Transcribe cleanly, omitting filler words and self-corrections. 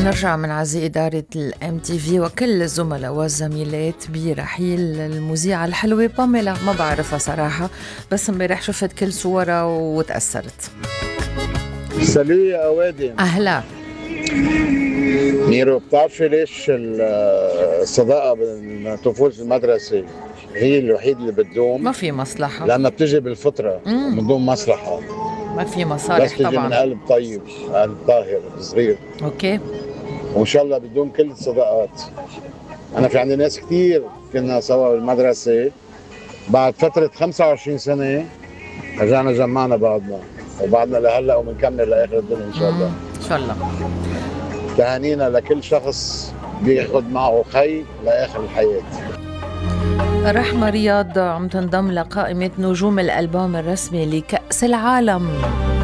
نرجع من عزي إدارة الام تي في وكل الزملاء والزميلات برحيل المذيعة الحلوة باميلا. ما بعرفها صراحة، بس امبارح شفت كل صورها وتأثرت. سلو يا أوادم. أهلا ميرو، بتعرفي ليش الصداقة بين طفولة المدرسة هي الوحيد اللي بتدوم؟ ما في مصلحة، لأنها بتجي بالفطرة ومن دون مصلحة، ما في بس مصالح تجي من طبعا. قلب طيب، قلب طاهر صغير، أوكي. وإن شاء الله بتدوم كل الصداقات. أنا في عندي ناس كتير كنا سوا بالمدرسة، بعد فترة 25 سنة رجعنا جمعنا بعضنا وبعدنا لهلا وبنكمل لآخر الدنيا إن شاء الله. إن شاء الله. تهانينا لكل شخص بياخد معه خي لآخر الحياة. رحمة رياض عم تنضم لقائمة نجوم الألبوم الرسمي لكأس العالم.